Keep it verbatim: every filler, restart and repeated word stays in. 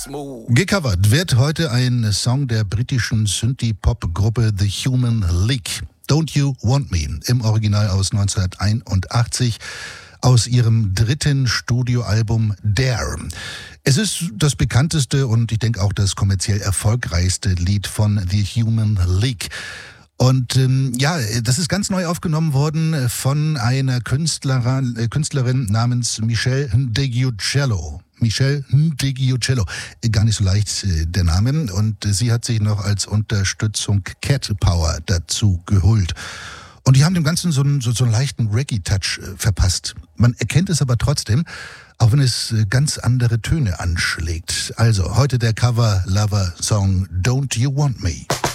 smooth. Gecovert wird heute ein Song der britischen Synthie-Pop-Gruppe The Human League. Don't You Want Me, im Original aus neunzehnhunderteinundachtzig, aus ihrem dritten Studioalbum Dare. Es ist das bekannteste und ich denke auch das kommerziell erfolgreichste Lied von The Human League. Und ähm, ja, das ist ganz neu aufgenommen worden von einer Künstlerin, äh, Künstlerin namens Michelle Ndegeocello. Michelle Ndegeocello, gar nicht so leicht äh, der Name. Und äh, sie hat sich noch als Unterstützung Cat Power dazu geholt. Und die haben dem Ganzen so einen, so, so einen leichten Reggae-Touch äh, verpasst. Man erkennt es aber trotzdem, auch wenn es äh, ganz andere Töne anschlägt. Also heute der Cover-Lover-Song Don't You Want Me.